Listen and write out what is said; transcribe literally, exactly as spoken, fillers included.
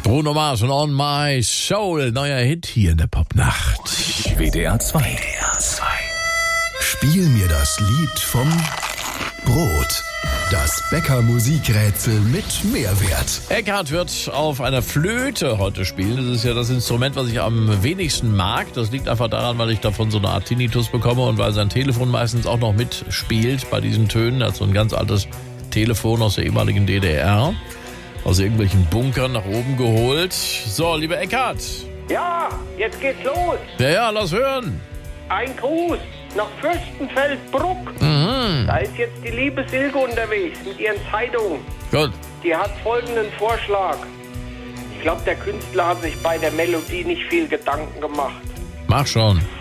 Bruno Mars und On My Soul, neuer Hit hier in der Popnacht. W D R zwei. W D R zwei. Spiel mir das Lied vom Brot. Das Bäcker-Musikrätsel mit Mehrwert. Eckhard wird auf einer Flöte heute spielen. Das ist ja das Instrument, was ich am wenigsten mag. Das liegt einfach daran, weil ich davon so eine Art Tinnitus bekomme und weil sein Telefon meistens auch noch mitspielt bei diesen Tönen. Er hat so ein ganz altes Telefon aus der ehemaligen D D R. Aus irgendwelchen Bunkern nach oben geholt. So, lieber Eckhard. Ja, jetzt geht's los. Ja, ja, lass hören. Ein Gruß nach Fürstenfeldbruck. Mhm. Da ist jetzt die liebe Silke unterwegs mit ihren Zeitungen. Gut. Die hat folgenden Vorschlag. Ich glaube, der Künstler hat sich bei der Melodie nicht viel Gedanken gemacht. Mach schon.